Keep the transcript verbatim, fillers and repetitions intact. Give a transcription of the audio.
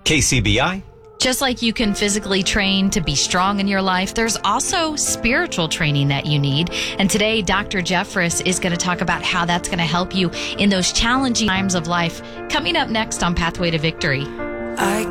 K C B I. Just like you can physically train to be strong in your life, there's also spiritual training that you need. And today, Doctor Jeffress is going to talk about how that's going to help you in those challenging times of life. Coming up next on Pathway to Victory. I